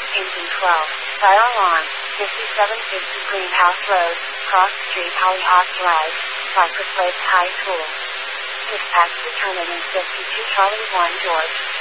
engine 12, fire alarm, 5750 Greenhouse Road, Cross Street Hollyhock Drive, Cypress Lake High School. Dispatch determinant 52 Charlie 1 George.